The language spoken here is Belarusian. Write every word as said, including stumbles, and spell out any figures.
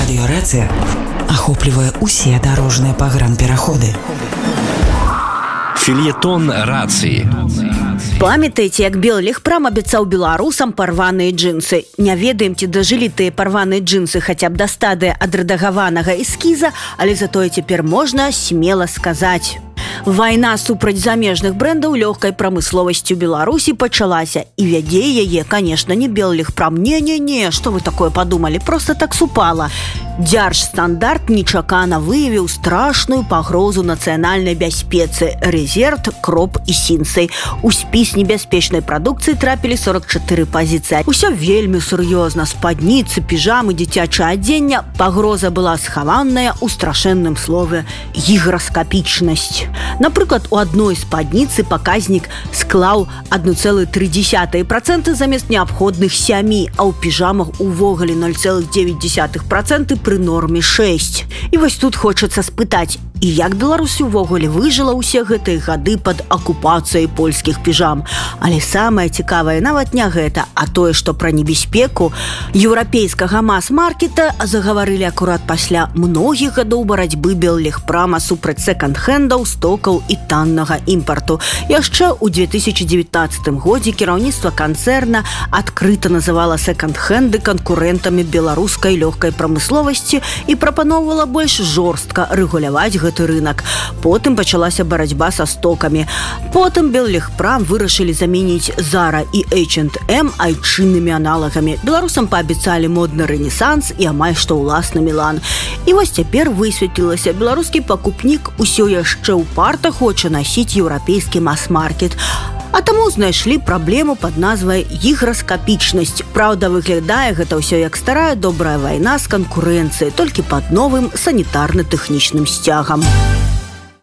Радиорация охоплівае усе дарожныя пагранпераходы. Фельетон рацыі. Памятаеце, як Беллегпрам абяцаў беларусам парваныя джинсы? Не ведаем, ці дажылі тыя парваныя джинсы хаця б да стадыі адрэдагаванага эскіза, але затое цяпер можна смела сказаць. Вайна супраць замежных брэндаў лёгкай прамысловасцю Беларусі пачалася, і вядзе яе, конечно, не Беллегпрам. Не-не-не, што вы такое падумалі? Просто так супала. Дзяржстандарт нечакана выявіў страшную пагрозу нацыянальнай бяспецы. Резерт, кроп і сінцый. У спіс небяспечнай прадукцыі трапілі сорок чатыры пазіцыі. Усё вельмі сур'ёзна. Спадніцы, піжамы, дзіцячае адзенне. Пагроза была схаваная ў страшэнным слове гіграскапічнасць. Напрыклад, у адной спадніцы паказнік склаў адна цэлая тры дзесятых працэнта замест неабходных сямі, а ў піжамах увогуле нуль цэлых дзевяць дзесятых працэнта пры норме шэсць. І вось тут хочацца спытаць, і як Беларусь увогуле выжыла ўсе гэтыя гады пад акупацыяй польскіх піжам. Але самае цікавае нават не гэта, а тое, што пра небяспеку еўрапейскага мас-маркета загаварылі акурат пасля многіх гадоў барацьбы Беллегпрама супраць секонд-хендаў, стокаў і таннага імпарту. Яшчэ ў две тысячы дзевятнаццатым годзе кіраўніцтва канцэрна адкрыта называла секонд-хенды канкурэнтамі беларускай лёгкай прамысловасці і прапаноўвала больш жорстка рэгуляваць гэты рынок. Потым пачалася барацьба са стокамі. Потым Беллегпрам вырашылі заменіць Zara і эйч энд эм айчыннымі аналагамі. Беларусам паабяцалі модны рэнесанс і амаль што ўласны Мілан. І вось цяпер высветлілася, беларускі пакупнік усё яшчэ ўпарта хоча насіць еўрапейскі мас-маркет. А таму знайшлі праблему пад назвай гіграскапічнасць. Праўда, выглядае гэта ўсё як старая добрая вайна з канкурэнцыяй, толькі пад новым санітарна-тэхнічным сцягам.